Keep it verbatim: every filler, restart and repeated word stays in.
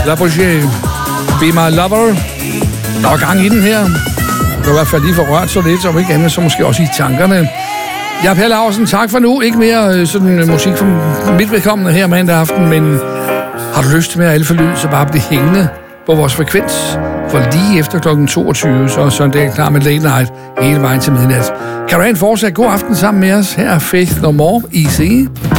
La Bougie, Be My Lover. Der var gang i den her. Det var i hvert fald lige for rørt så lidt, om ikke andet, så måske også i tankerne. Jeg er Per Laursen, tak for nu. Ikke mere sådan musik fra mit vedkommende her mandag aften, men har du lyst til mere alfa lyd, så bare bliv hængende på vores frekvens. For lige efter klokken toogtyve, så er søndag klar med Late Night hele vejen til midnat. Kan du have en fortsat god aften sammen med os? Her er Faith No More, Easy.